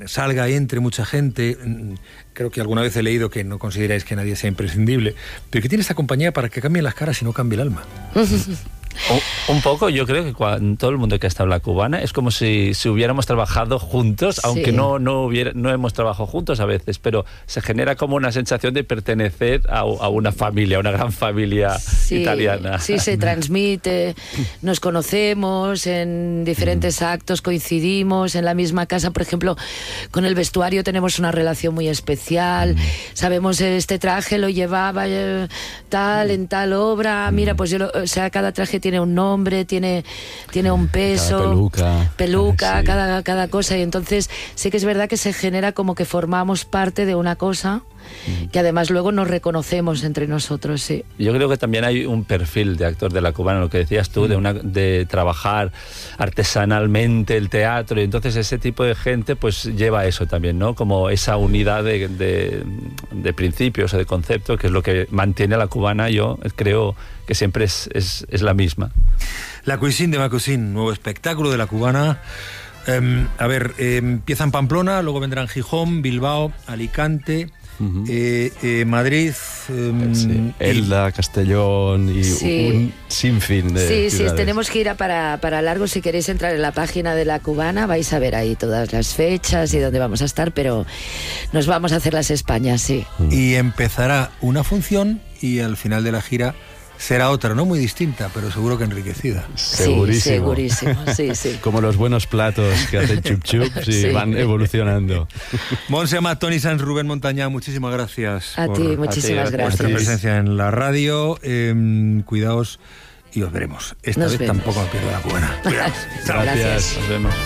salga y entre mucha gente. Creo que alguna vez he leído que no consideráis que nadie sea imprescindible, pero que tiene esta compañía para que cambien las caras y no cambie el alma. Un poco, yo creo que todo el mundo que ha estado en La Cubana es como si hubiéramos trabajado juntos, aunque Sí. no hemos trabajado juntos a veces, pero se genera como una sensación de pertenecer a una familia, a una gran familia italiana. Sí, se transmite, nos conocemos, en diferentes actos coincidimos, en la misma casa, por ejemplo, con el vestuario tenemos una relación muy especial, sabemos este traje lo llevaba tal, en tal obra, mira, pues cada traje tiene un nombre, tiene un peso, peluca, sí. cada cosa, y entonces sí que es verdad que se genera como que formamos parte de una cosa que además luego nos reconocemos entre nosotros, sí. Yo creo que también hay un perfil de actor de La Cubana, lo que decías tú, de trabajar artesanalmente el teatro, y entonces ese tipo de gente pues lleva eso también, ¿no? Como esa unidad de principios o de conceptos, que es lo que mantiene a La Cubana, yo creo que siempre es la misma. La Cuisine de Macusin, nuevo espectáculo de La Cubana. Empieza en Pamplona, luego vendrán Gijón, Bilbao, Alicante, Madrid, Elda, Castellón y un sinfín de ciudades. Sí, tenemos que ir para largo. Si queréis entrar en la página de La Cubana vais a ver ahí todas las fechas y dónde vamos a estar, pero nos vamos a hacer las Españas, sí. Y empezará una función y al final de la gira será otra, no muy distinta, pero seguro que enriquecida. Segurísimo. Sí, segurísimo, sí. Como los buenos platos que hacen chup chup y van evolucionando. Montse Amat, Toni Sans, Rubén Montañá, muchísimas gracias. A ti, muchísimas por gracias. vuestra presencia en la radio. Cuidaos y os veremos. Esta vez tampoco me pierdo La Cubana. Cuidaos. Gracias. Nos vemos.